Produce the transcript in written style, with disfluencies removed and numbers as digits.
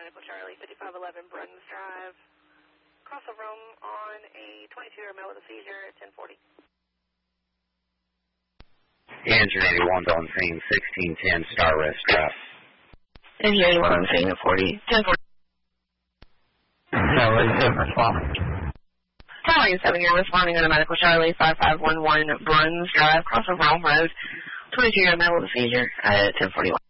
Medical Charlie, 5511 Bruns Drive. Cross of Rome on a 22-year male with a seizure at 1040. Engine 81 on scene, 1610 Star Rest Drive. Engine 81 on scene at 1040. Charlie 7 responding. Charlie 7, you're responding on a Medical Charlie, 5511 Bruns Drive, cross of Rome Road, 22-year male with a seizure at 1041.